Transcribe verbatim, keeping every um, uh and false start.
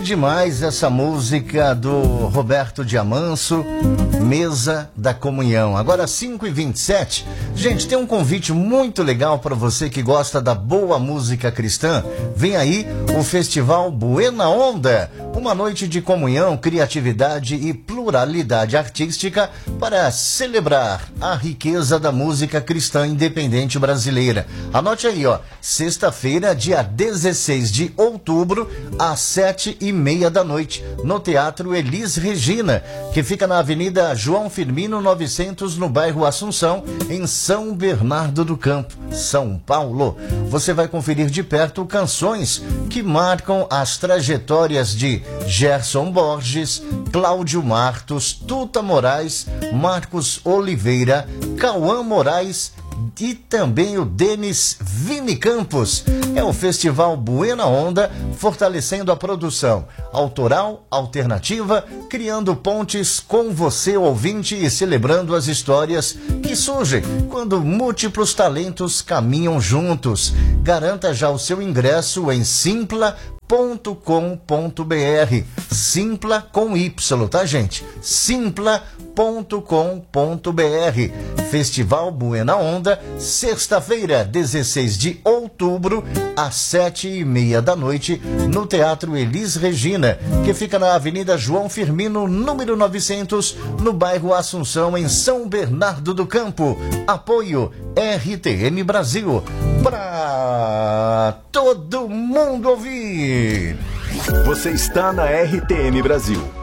demais essa música do Roberto Diamanso, Mesa da Comunhão. Agora cinco e vinte e sete. Gente, tem um convite muito legal para você que gosta da boa música cristã. Vem aí o Festival Buena Onda, uma noite de comunhão, criatividade e pluralidade artística para celebrar a riqueza da música cristã independente brasileira. Anote aí, ó, sexta-feira, dia dezesseis de outubro, às sete e meia da noite, no Teatro Elis Regina, que fica na Avenida João Firmino novecentos, no bairro Assunção, em São Bernardo do Campo, São Paulo. Você vai conferir de perto canções que marcam as trajetórias de Gerson Borges, Cláudio Martos, Tuta Moraes, Marcos Oliveira, Cauã Moraes e também o Denis Vini Campos. É o Festival Buena Onda, fortalecendo a produção autoral, alternativa, criando pontes com você, ouvinte, e celebrando as histórias que surgem quando múltiplos talentos caminham juntos. Garanta já o seu ingresso em simpla ponto com ponto br. Simpla com Y, tá, gente? simpla ponto com ponto br. Festival Buena Onda, sexta-feira, dezesseis de outubro, às sete e meia da noite, no Teatro Elis Regina, que fica na Avenida João Firmino, número novecentos, no bairro Assunção, em São Bernardo do Campo. Apoio R T M Brasil, para todo mundo ouvir. Você está na R T M Brasil.